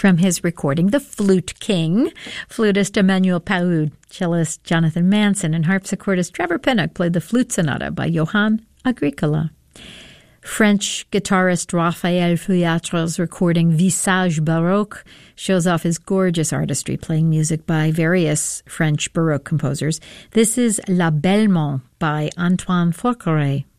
from his recording, The Flute King. Flutist Emmanuel Paoud, cellist Jonathan Manson, and harpsichordist Trevor Pinnock played the Flute Sonata by Johann Agricola. French guitarist Raphael Feuillatre's recording Visage Baroque shows off his gorgeous artistry, playing music by various French Baroque composers. This is La Bellemont by Antoine Forqueray.